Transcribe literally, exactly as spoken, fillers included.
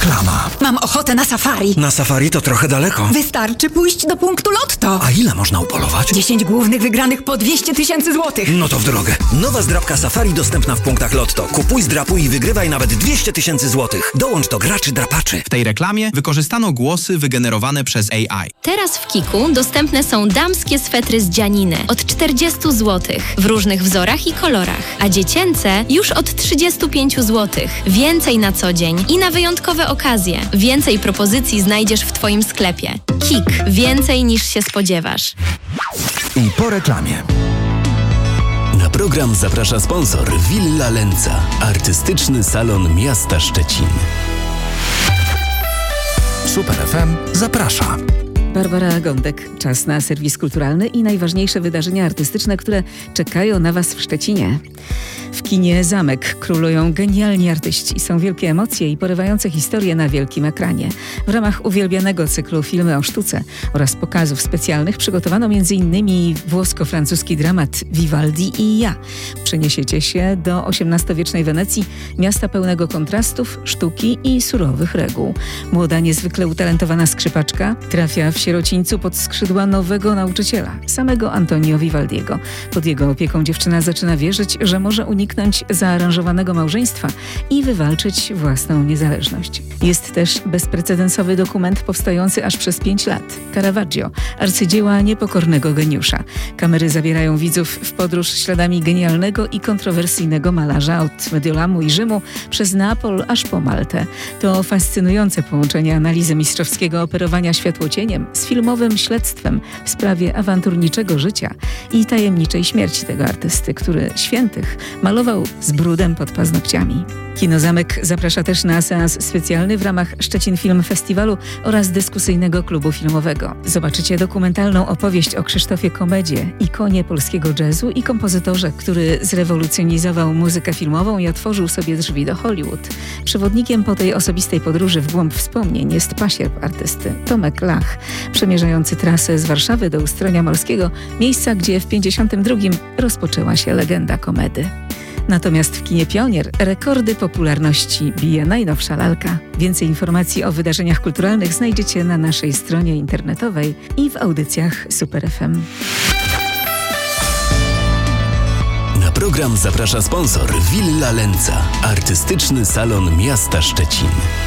Reklama. Mam ochotę na safari. Na safari to trochę daleko. Wystarczy pójść do punktu Lotto. A ile można upolować? dziesięć głównych wygranych po dwieście tysięcy złotych. No to w drogę. Nowa zdrabka safari dostępna w punktach Lotto. Kupuj, zdrapuj i wygrywaj nawet dwieście tysięcy złotych. Dołącz do graczy drapaczy. W tej reklamie wykorzystano głosy wygenerowane przez A I. Teraz w Kiku dostępne są damskie swetry z dzianiny od czterdzieści złotych w różnych wzorach i kolorach, a dziecięce już od trzydzieści pięć złotych. Więcej na co dzień i na wyjątkowe okazje. Więcej propozycji znajdziesz w Twoim sklepie. Kik. Więcej niż się spodziewasz. I po reklamie. Na program zaprasza sponsor Villa Lenca, artystyczny salon miasta Szczecin. Super F M zaprasza. Barbara Gądek. Czas na serwis kulturalny i najważniejsze wydarzenia artystyczne, które czekają na Was w Szczecinie. W kinie Zamek królują genialni artyści. Są wielkie emocje i porywające historie na wielkim ekranie. W ramach uwielbianego cyklu Filmy o sztuce oraz pokazów specjalnych przygotowano m.in. włosko-francuski dramat Vivaldi i ja. Przeniesiecie się do osiemnastowiecznej Wenecji, miasta pełnego kontrastów, sztuki i surowych reguł. Młoda, niezwykle utalentowana skrzypaczka trafia w sierocińcu pod skrzydła nowego nauczyciela, samego Antonio Vivaldiego. Pod jego opieką dziewczyna zaczyna wierzyć, że może uniknąć zaaranżowanego małżeństwa i wywalczyć własną niezależność. Jest też bezprecedensowy dokument powstający aż przez pięć lat. Caravaggio, arcydzieła niepokornego geniusza. Kamery zabierają widzów w podróż śladami genialnego i kontrowersyjnego malarza od Mediolamu i Rzymu przez Neapol aż po Maltę. To fascynujące połączenie analizy mistrzowskiego operowania światłocieniem z filmowym śledztwem w sprawie awanturniczego życia i tajemniczej śmierci tego artysty, który świętych malował z brudem pod paznokciami. Kino Zamek zaprasza też na seans specjalny w ramach Szczecin Film Festiwalu oraz dyskusyjnego klubu filmowego. Zobaczycie dokumentalną opowieść o Krzysztofie Komedzie, ikonie polskiego jazzu i kompozytorze, który zrewolucjonizował muzykę filmową i otworzył sobie drzwi do Hollywood. Przewodnikiem po tej osobistej podróży w głąb wspomnień jest pasierb artysty Tomek Lach, przemierzający trasę z Warszawy do Ustronia Morskiego, miejsca, gdzie w pięćdziesiątym drugim rozpoczęła się legenda komedy. Natomiast w kinie Pionier rekordy popularności bije najnowsza lalka. Więcej informacji o wydarzeniach kulturalnych znajdziecie na naszej stronie internetowej i w audycjach Super F M. Na program zaprasza sponsor Villa Lenca, artystyczny salon miasta Szczecin.